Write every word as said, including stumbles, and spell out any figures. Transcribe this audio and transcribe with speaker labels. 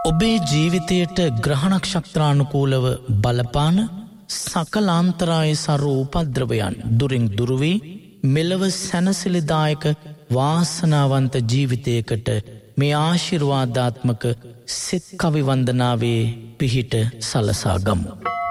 Speaker 1: ඔබේ ජීවිතයට ග්‍රහණක්ෂත්‍රානුකූලව බලපාන සකලාන්තරාය සරු උපද්‍රවයන් දුරින් දුරවී මෙලව සැනසිලිදායක වාසනාවන්ත ජීවිතයකට මේ ආශිර්වාදාත්මක සිත් කවි වන්දනාවේ පිහිට සලසා ගමු.